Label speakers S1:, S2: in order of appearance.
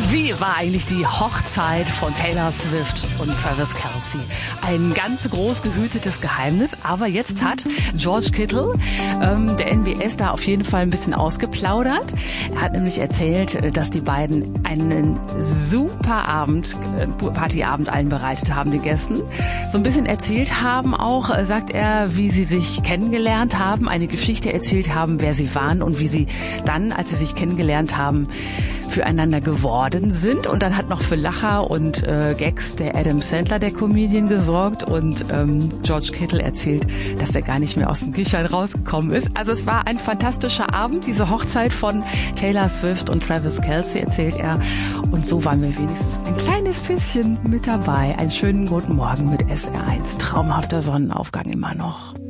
S1: Wie war eigentlich die Hochzeit von Taylor Swift und Travis Kelce? Ein ganz groß gehütetes Geheimnis, aber jetzt hat George Kittle, der NBA-Star, auf jeden Fall ein bisschen ausgeplaudert. Er hat nämlich erzählt, dass die beiden einen super Partyabend allen bereitet haben, den Gästen. So ein bisschen erzählt haben auch, sagt er, wie sie sich kennengelernt haben, eine Geschichte erzählt haben, wer sie waren und wie sie dann, als sie sich kennengelernt haben, füreinander geworden sind. Und dann hat noch für Lacher und Gags der Adam Sandler, der Comedian, gesorgt. Und George Kittle erzählt, dass er gar nicht mehr aus dem Kichern rausgekommen ist. Also es war ein fantastischer Abend, diese Hochzeit von Taylor Swift und Travis Kelce, erzählt er. Und so waren wir wenigstens ein kleines bisschen mit dabei. Einen schönen guten Morgen mit SR1. Traumhafter Sonnenaufgang immer noch.